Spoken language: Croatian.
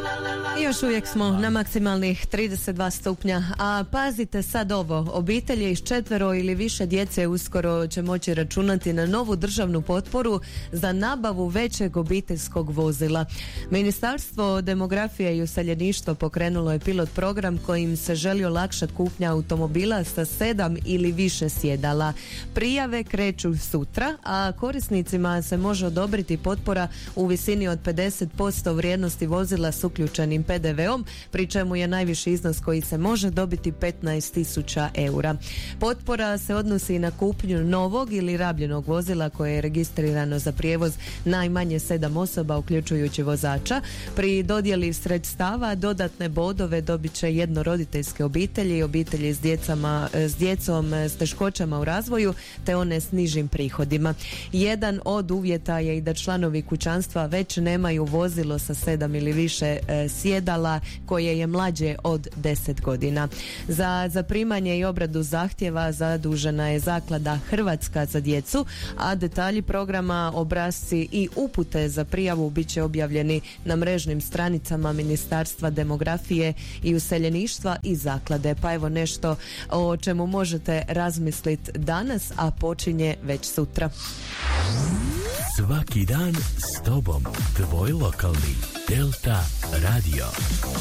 Još uvijek smo na maksimalnih 32 stupnja, a pazite sad ovo, obitelji s 4 ili više djece uskoro će moći računati na novu državnu potporu za nabavu većeg obiteljskog vozila. Ministarstvo demografije i useljeništva pokrenulo je pilot program kojim se želi olakšati kupnja automobila sa 7 ili više sjedala. Prijave kreću sutra, a korisnicima se može odobriti potpora u visini od 50% vrijednosti vozila s uključenim PDV-om, pri čemu je najviši iznos koji se može dobiti 15.000 eura. Potpora se odnosi na kupnju novog ili rabljenog vozila koje je registrirano za prijevoz najmanje 7 osoba uključujući vozača. Pri dodjeli sredstava dodatne bodove dobit će jednoroditeljske obitelji i obitelji s djecom s teškoćama u razvoju te one s nižim prihodima. Jedan od uvjeta je i da članovi kućanstva već nemaju vozilo sa 7 ili više sjedala koje je mlađe od 10 godina. Za zaprimanje i obradu zahtjeva zadužena je Zaklada Hrvatska za djecu, a detalji programa, obrasci i upute za prijavu bit će objavljeni na mrežnim stranicama Ministarstva demografije i useljeništva i zaklade. Pa evo nešto o čemu možete razmisliti danas, a počinje već sutra. Svaki dan s tobom, tvoj lokalni Delta Radio.